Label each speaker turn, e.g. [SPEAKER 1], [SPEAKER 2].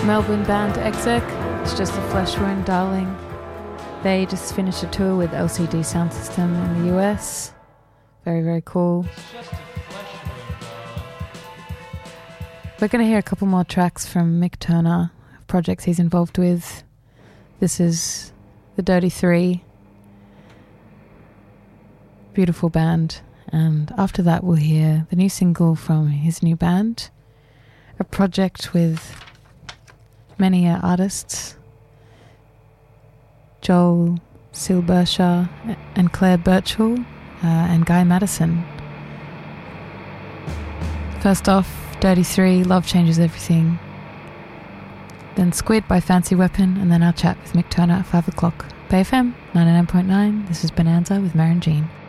[SPEAKER 1] Melbourne band Exec. It's just a flesh wound, darling. They just finished a tour with LCD Sound System in the US. Very, very cool. We're going to hear a couple more tracks from Mick Turner, projects he's involved with. This is the Dirty Three. Beautiful band. And after that we'll hear the new single from his new band, a project with many artists, Joel Silbersha and Claire Birchall and Guy Madison. First off, Dirty Three, Love Changes Everything. Then Squid by Fancy Weapon, and then our chat with Mick Turner at 5 o'clock. Bay FM 99.9. This is Bonanza with Mary and Jean.